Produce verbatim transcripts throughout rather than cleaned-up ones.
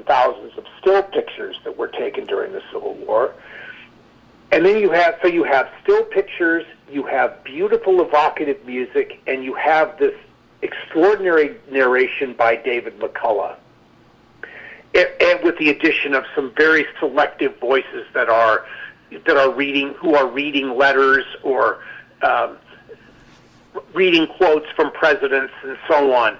and thousands of still pictures that were taken during the Civil War. And then you have, so you have still pictures, you have beautiful evocative music, and you have this extraordinary narration by David McCullough. And, and with the addition of some very selective voices that are that are reading, who are reading letters or um, reading quotes from presidents and so on.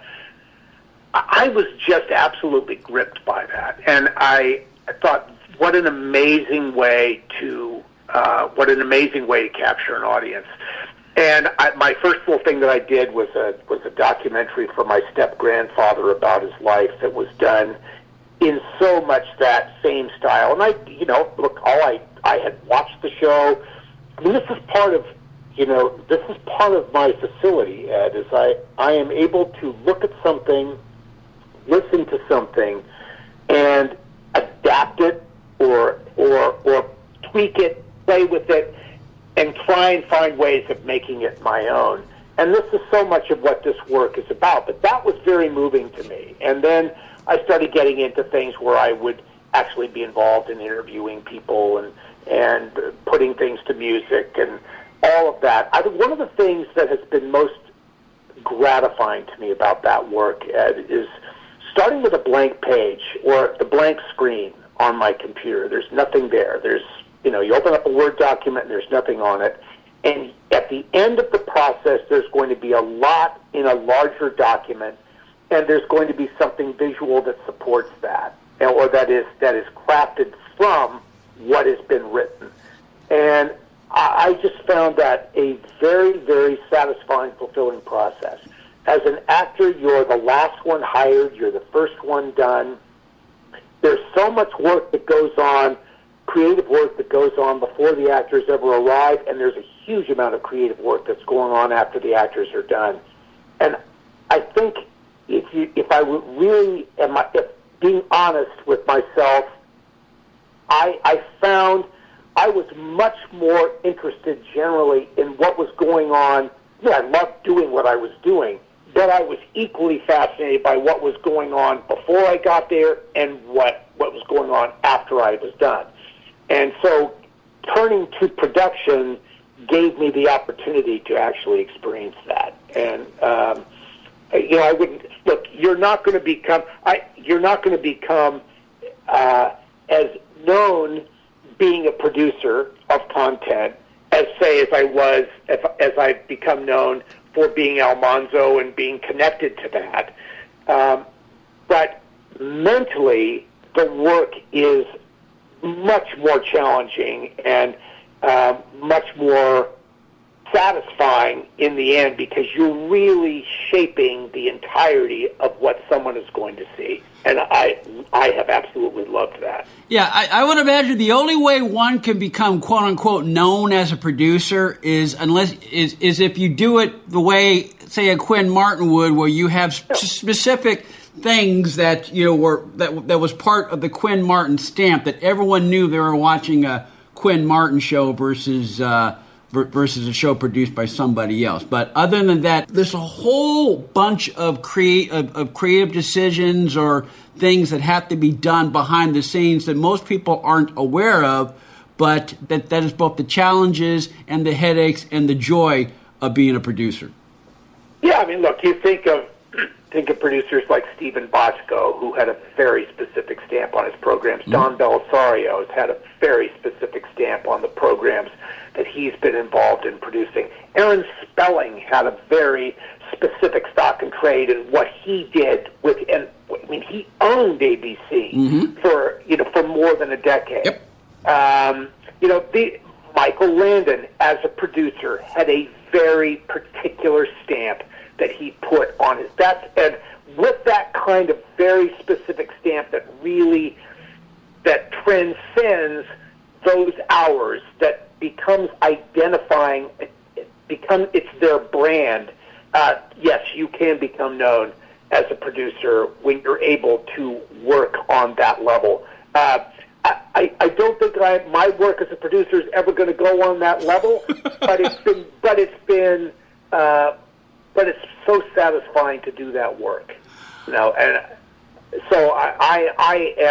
I was just absolutely gripped by that, and I, I thought, what an amazing way to uh, what an amazing way to capture an audience. And I, my first little thing that I did was a was a documentary for my step grandfather about his life that was done in so much that same style. And I, you know, look, all I I had watched the show. I mean, this is part of, you know, this is part of my facility, Ed, is I, I am able to look at something, listen to something, and adapt it or or or tweak it, play with it, and try and find ways of making it my own. And this is so much of what this work is about. But that was very moving to me. And then I started getting into things where I would actually be involved in interviewing people and and putting things to music and all of that. I think one of the things that has been most gratifying to me about that work, Ed, is starting with a blank page or the blank screen on my computer. There's nothing there. There's, you know, you open up a Word document and there's nothing on it. And at the end of the process, there's going to be a lot in a larger document, and there's going to be something visual that supports that, or that is that is crafted from what has been written. And I, I just found that a very, very satisfying, fulfilling process. As an actor, you're the last one hired, you're the first one done. There's so much work that goes on, creative work that goes on before the actors ever arrive, and there's a huge amount of creative work that's going on after the actors are done. And I think if you, if I would really, am I, if being honest with myself, I, I found I was much more interested generally in what was going on. Yeah, I loved doing what I was doing, but I was equally fascinated by what was going on before I got there and what, what was going on after I was done. And so turning to production gave me the opportunity to actually experience that. And, um, you know, I wouldn't, look, you're not going to become, I, you're not going to become uh, as known being a producer of content as, say, as I was, as, as I've become known for being Almanzo and being connected to that. Um, but mentally, the work is much more challenging and uh, much more satisfying in the end, because you're really shaping the entirety of what someone is going to see. And I I have absolutely loved that. Yeah, I, I would imagine the only way one can become quote unquote known as a producer is unless is is if you do it the way, say, a Quinn Martin would, where you have sp- specific things that, you know, were that that was part of the Quinn Martin stamp, that everyone knew they were watching a Quinn Martin show versus uh, versus a show produced by somebody else. But other than that, there's a whole bunch of create of, of creative decisions or things that have to be done behind the scenes that most people aren't aware of, but that, that is both the challenges and the headaches and the joy of being a producer. Yeah, I mean, look, you think of think of producers like Stephen Bochco, who had a very specific stamp on his programs. Mm-hmm. Don Belisario has had a very specific stamp on the programs that he's been involved in producing. Aaron Spelling had a very specific stock and trade in what he did with, and I mean, he owned A B C mm-hmm. for, you know, for more than a decade. Yep. Um, you know, the, Michael Landon, as a producer, had a very particular stamp that he put on his, that's, and with that kind of very specific stamp that really, that transcends those hours, that becomes identifying, it become, it's their brand. Uh, yes, you can become known as a producer when you're able to work on that level. Uh, I, I don't think I, my work as a producer is ever going to go on that level, but it's been, but it's been, uh, but it's so satisfying to do that work, you know. And so I, I, I